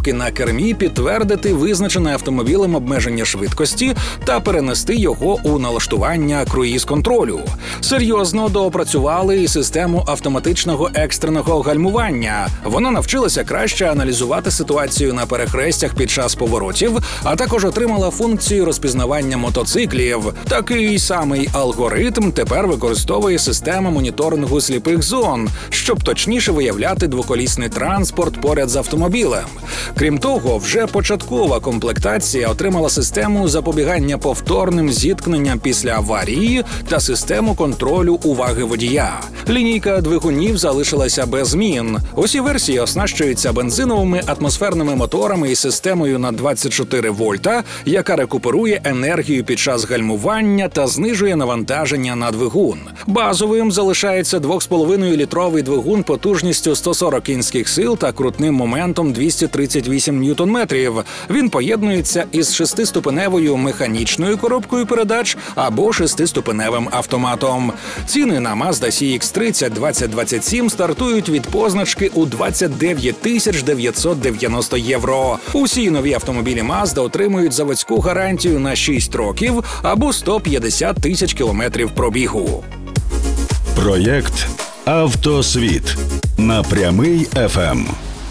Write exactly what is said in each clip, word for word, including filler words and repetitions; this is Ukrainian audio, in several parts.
кнопки на кермі підтвердити визначене автомобілем обмеження швидкості та перенести його у налаштування круїз-контролю. Серйозно доопрацювали і систему автоматичного екстреного гальмування. Вона навчилася краще аналізувати ситуацію на перехрестях під час поворотів, а також отримала функцію розпізнавання мотоциклів. Такий самий алгоритм тепер використовує система моніторингу сліпих зон, щоб точніше виявляти двоколісний транспорт поряд з автомобілем. Крім того, вже початкова комплектація отримала систему запобігання повторним зіткненням після аварії та систему контролю уваги водія. Лінійка двигунів залишилася без змін. Усі версії оснащуються бензиновими атмосферними моторами і системою на двадцять чотири вольта, яка рекуперує енергію під час гальмування та знижує навантаження на двигун. Базовим залишається два з половиною літровий двигун потужністю сто сорок кінських сил та крутним моментом двісті тридцять вісім ньютон-метрів. Він поєднується із шестиступеневою механічною коробкою передач або шестиступеневим автоматом. Ціни на Mazda сі ікс тридцять двадцять двадцять сім стартують від позначки у двадцять дев'ять тисяч дев'ятсот дев'яносто євро. Усі нові автомобілі Mazda отримують заводську гарантію на шість років або сто п'ятдесят тисяч кілометрів пробігу. Проєкт «Автосвіт» на Прямий еф ем.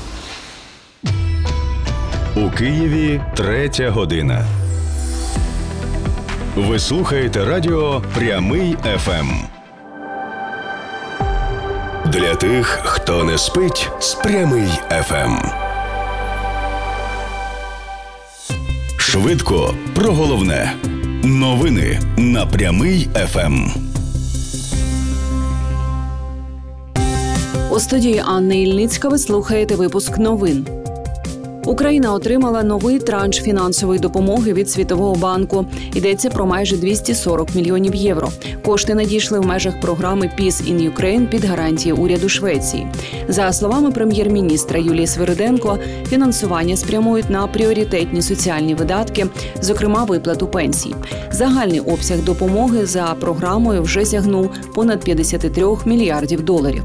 У Києві третя година. Ви слухаєте радіо «Прямий еф ем». Для тих, хто не спить з Прямий еф ем. Швидко про головне. Новини на Прямий еф ем. У студії Анни Ільницька ви слухаєте випуск новин. Україна отримала новий транш фінансової допомоги від Світового банку. Йдеться про майже двісті сорок мільйонів євро. Кошти надійшли в межах програми Peace in Ukraine під гарантії уряду Швеції. За словами прем'єр-міністра Юлії Свириденко, фінансування спрямують на пріоритетні соціальні видатки, зокрема виплату пенсій. Загальний обсяг допомоги за програмою вже сягнув понад п'ятдесят три мільярдів доларів.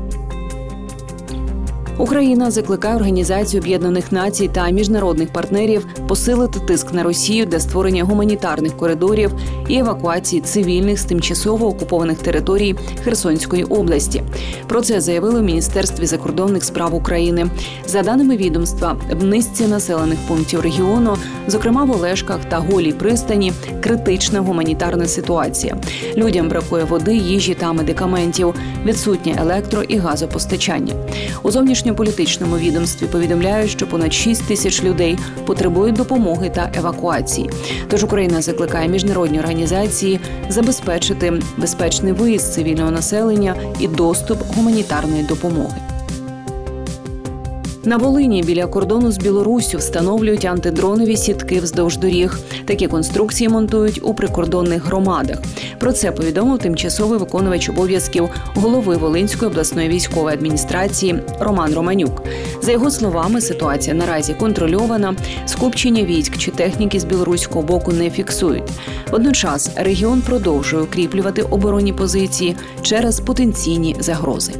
Україна закликає Організацію Об'єднаних Націй та міжнародних партнерів посилити тиск на Росію для створення гуманітарних коридорів і евакуації цивільних з тимчасово окупованих територій Херсонської області. Про це заявили в Міністерстві закордонних справ України. За даними відомства, в низці населених пунктів регіону, зокрема в Олешках та Голій пристані, критична гуманітарна ситуація. Людям бракує води, їжі та медикаментів, відсутнє електро- і газопостачання. У зовнішньому політичному відомстві повідомляють, що понад шість тисяч людей потребують допомоги та евакуації. Тож Україна закликає міжнародні організації забезпечити безпечний виїзд цивільного населення і доступ гуманітарної допомоги. На Волині біля кордону з Білоруссю встановлюють антидронові сітки вздовж доріг. Такі конструкції монтують у прикордонних громадах. Про це повідомив тимчасовий виконувач обов'язків голови Волинської обласної військової адміністрації Роман Романюк. За його словами, ситуація наразі контрольована, скупчення військ чи техніки з білоруського боку не фіксують. Водночас регіон продовжує укріплювати оборонні позиції через потенційні загрози.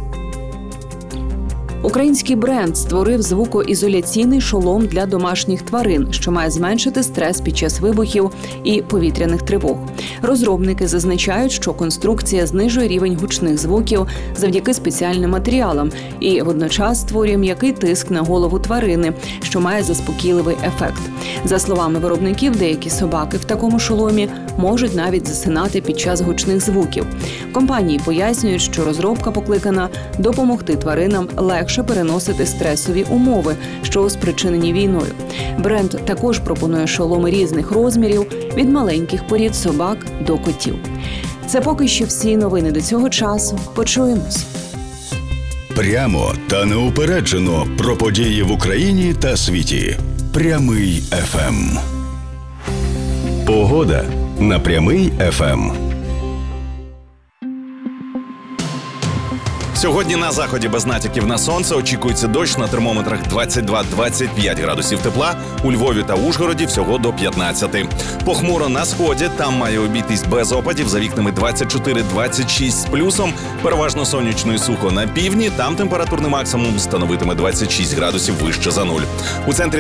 Український бренд створив звукоізоляційний шолом для домашніх тварин, що має зменшити стрес під час вибухів і повітряних тривог. Розробники зазначають, що конструкція знижує рівень гучних звуків завдяки спеціальним матеріалам і водночас створює м'який тиск на голову тварини, що має заспокійливий ефект. За словами виробників, деякі собаки в такому шоломі можуть навіть засинати під час гучних звуків. В компанії пояснюють, що розробка покликана допомогти тваринам легше переносити стресові умови, що спричинені війною. Бренд також пропонує шоломи різних розмірів, від маленьких порід собак до котів. Це поки що всі новини до цього часу. Почуємось. Прямо та неупереджено про події в Україні та світі. Прямий еф ем. Погода на Прямий еф ем. Сьогодні на заході без натяків на сонце очікується дощ, на термометрах двадцять два - двадцять п'ять градусів тепла, у Львові та Ужгороді всього до п'ятнадцяти. Похмуро на сході, там має обійтись без опадів, за вікнами двадцять чотири - двадцять шість з плюсом, переважно сонячно і сухо на півдні, там температурний максимум становитиме двадцять шість градусів вище за нуль. У центрі